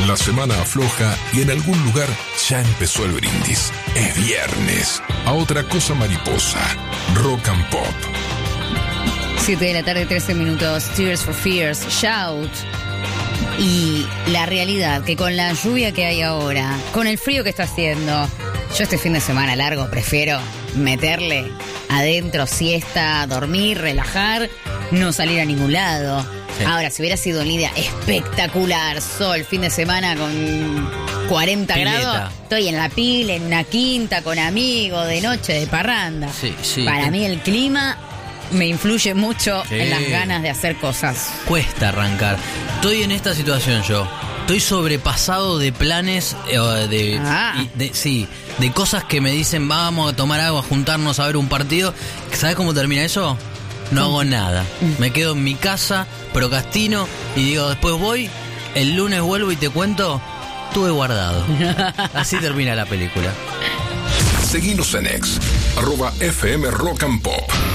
La semana afloja y en algún lugar ya empezó el brindis. Es viernes. A otra cosa mariposa. Rock and Pop. 7 de la tarde, 13 minutos. Tears for Fears, Shout. Y la realidad, que con la lluvia que hay ahora, con el frío que está haciendo, yo este fin de semana largo prefiero meterle adentro siesta, dormir, relajar, no salir a ningún lado. Sí. Ahora, si hubiera sido un día espectacular, sol, fin de semana con 40 Pileta. grados, estoy en la pila, en una quinta, con amigos, de noche, de parranda. Sí. Para mí el clima me influye mucho Sí. en las ganas de hacer cosas. Cuesta arrancar. Estoy en esta situación yo. Estoy sobrepasado de planes, de cosas que me dicen vamos a tomar agua, juntarnos a ver un partido. ¿Sabes cómo termina eso? No hago nada. Me quedo en mi casa, procrastino y digo, después voy, el lunes vuelvo y te cuento, tuve guardado. Así termina la película. Seguinos en X, @FM Rock and Pop.